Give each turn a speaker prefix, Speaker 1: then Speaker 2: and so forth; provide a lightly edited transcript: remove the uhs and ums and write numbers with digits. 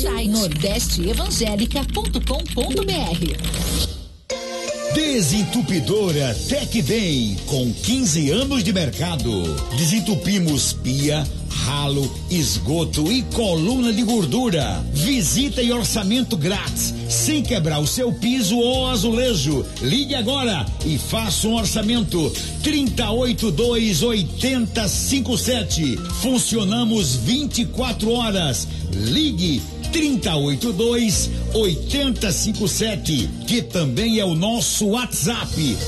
Speaker 1: site nordesteevangelica.com.br.
Speaker 2: Desentupidora Tecden, com 15 anos de mercado. Desentupimos pia, ralo, esgoto e coluna de gordura. Visita e orçamento grátis, sem quebrar o seu piso ou azulejo. Ligue agora e faça um orçamento. 3082-8057. Funcionamos 24 horas. Ligue 3082-8057, que também é o nosso WhatsApp.